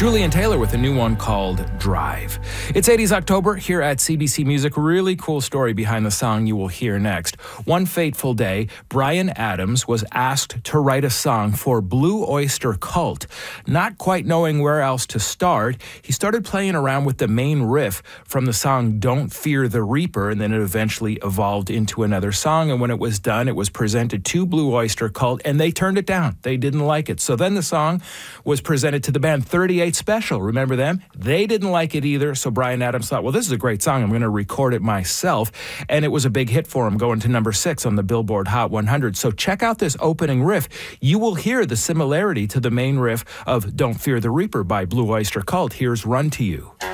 Julian Taylor with a new one called Drive. It's 80s October here at CBC Music. Really cool story behind the song you will hear next. One fateful day, Bryan Adams was asked to write a song for Blue Oyster Cult. Not quite knowing where else to start, he started playing around with the main riff from the song Don't Fear the Reaper, and then it eventually evolved into another song. And when it was done, it was presented to Blue Oyster Cult, and they turned it down. They didn't like it. So then the song was presented to the band 38 Special. Remember them? They didn't like it either, so Bryan Adams thought, well, this is a great song. I'm going to record it myself. And it was a big hit for him, going to number 6 on the Billboard Hot 100. So check out this opening riff. You will hear the similarity to the main riff of Don't Fear the Reaper by Blue Oyster Cult. Here's Run to You.